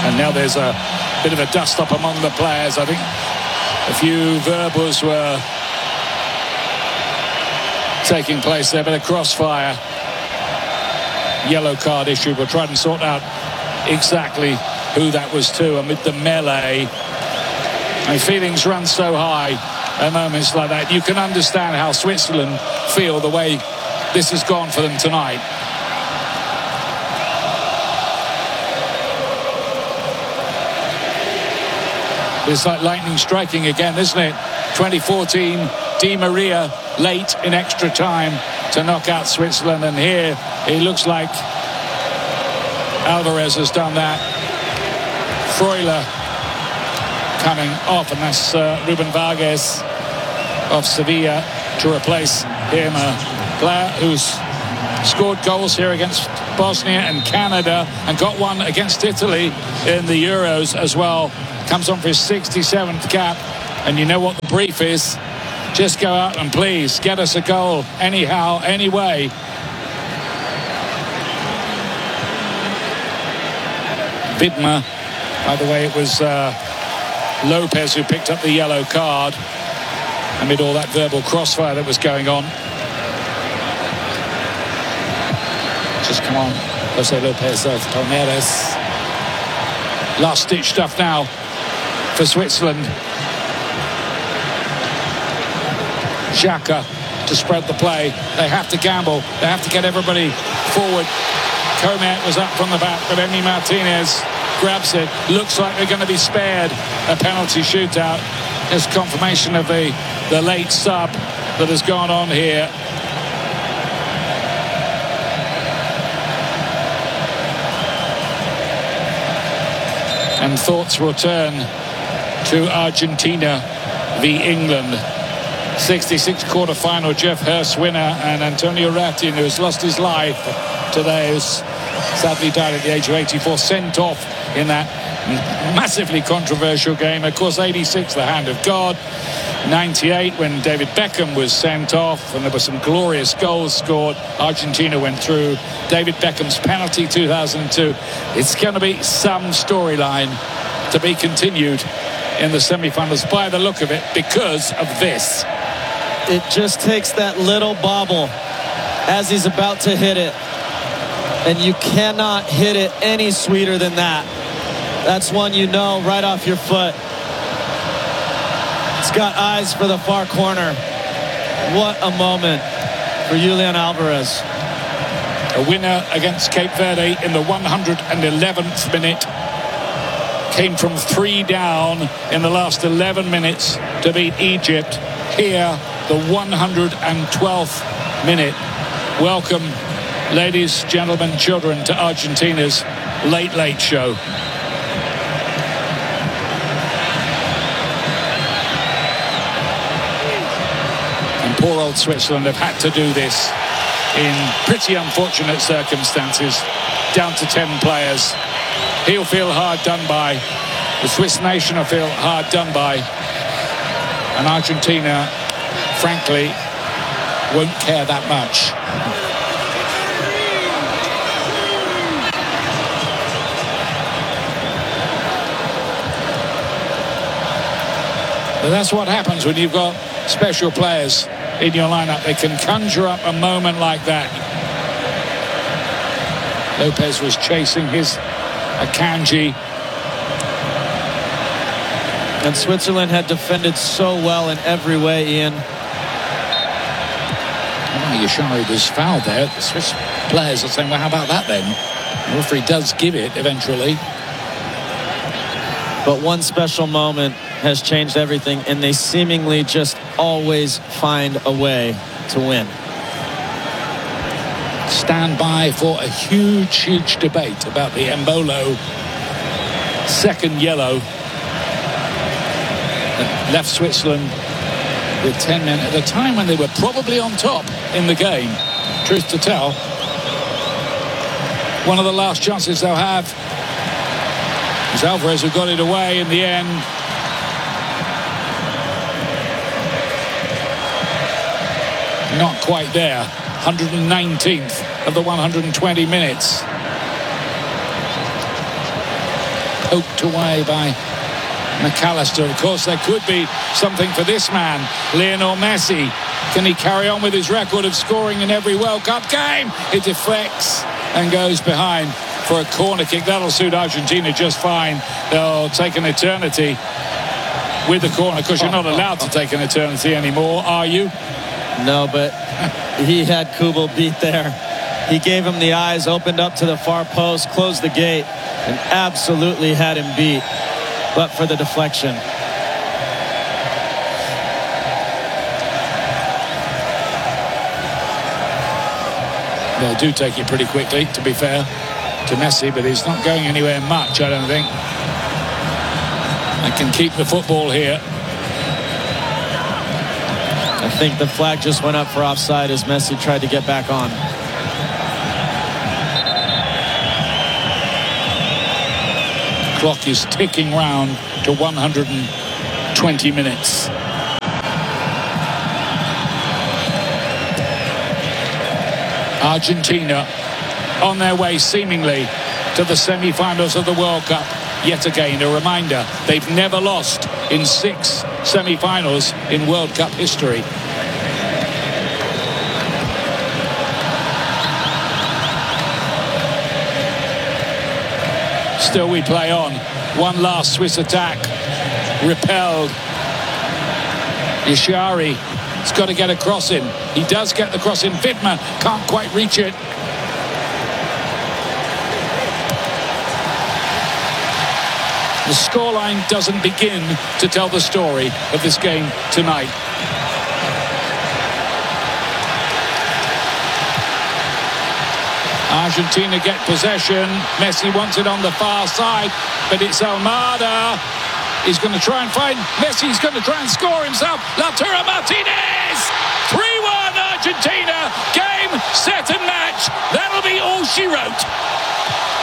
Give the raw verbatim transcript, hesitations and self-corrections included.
And now there's a bit of a dust-up among the players. I think a few verbals were taking place there, but a crossfire. Yellow card issue. We'll try and sort out exactly who that was to amid the melee. And feelings run so high at moments like that. You can understand how Switzerland feel the way this has gone for them tonight. It's like lightning striking again, isn't it? twenty fourteen, Di Maria late in extra time to knock out Switzerland, and here it looks like Alvarez has done that. Freuler coming off, and that's uh, Ruben Vargas of Sevilla to replace him, a player who's scored goals here against Bosnia and Canada and got one against Italy in the Euros as well. Comes on for his sixty-seventh cap, and you know what the brief is. Just go out and please get us a goal anyhow, anyway. Widmer, by the way, it was uh, Lopez who picked up the yellow card amid all that verbal crossfire that was going on. Just come on, Jose Lopez of Palmeiras. Last-ditch stuff now for Switzerland. Xhaka to spread the play. They have to gamble. They have to get everybody forward. Comet was up from the back, but Emi Martinez grabs it. Looks like they're going to be spared a penalty shootout. There's confirmation of the, the late sub that has gone on here. And thoughts will turn to Argentina v England. sixty-six quarter-final, Jeff Hurst winner, and Antonio Ratin, who has lost his life today, who's sadly died at the age of eighty-four, sent off in that massively controversial game. Of course, eighty-six, the hand of God. ninety-eight, when David Beckham was sent off, and there were some glorious goals scored. Argentina went through. David Beckham's penalty, two thousand two. It's going to be some storyline to be continued in the semi-finals by the look of it, because of this. It just takes that little bobble as he's about to hit it, and you cannot hit it any sweeter than that. That's one you know right off your foot. It's got eyes for the far corner. What a moment for Julian Alvarez. A winner against Cape Verde in the one hundred eleventh minute. Came from three down in the last eleven minutes to beat Egypt. Here, the one hundred twelfth minute. Welcome, ladies, gentlemen, children, to Argentina's Late Late Show. And poor old Switzerland have had to do this in pretty unfortunate circumstances. Down to ten players. He'll feel hard done by. The Swiss nation will feel hard done by. And Argentina, frankly, won't care that much. But that's what happens when you've got special players in your lineup. They can conjure up a moment like that. Lopez was chasing his Akanji. And Switzerland had defended so well in every way, Ian. Oh, Yashari was fouled there. The Swiss players are saying, well, how about that then? The referee does give it eventually. But one special moment has changed everything, and they seemingly just always find a way to win. Stand by for a huge, huge debate about the Embolo second yellow that left Switzerland with ten men at a time when they were probably on top in the game. Truth to tell, one of the last chances they'll have is Alvarez, who got it away in the end. Not quite there. one hundred nineteenth of the one hundred twenty minutes. poked away by McAllister. Of course, there could be something for this man, Lionel Messi. Can he carry on with his record of scoring in every World Cup game? It deflects and goes behind for a corner kick. That'll suit Argentina just fine. They'll take an eternity with the corner, because you're not allowed to take an eternity anymore, are you? No, but he had Kubel beat there. He gave him the eyes, opened up to the far post, closed the gate, and absolutely had him beat, but for the deflection. They do take it pretty quickly, to be fair to Messi, but he's not going anywhere much, I don't think. They can keep the football here. I think the flag just went up for offside as Messi tried to get back on. Clock is ticking round to one hundred twenty minutes. Argentina on their way seemingly to the semi-finals of the World Cup. Yet again, a reminder, they've never lost in six semi-finals in World Cup history. Still we play on. One last Swiss attack. Repelled. Yashari has got to get a cross in. He does get the cross in. Widmer can't quite reach it. The scoreline doesn't begin to tell the story of this game tonight. Argentina get possession. Messi wants it on the far side, but it's Almada. He's going to try and find Messi. He's going to try and score himself. Lautaro Martinez!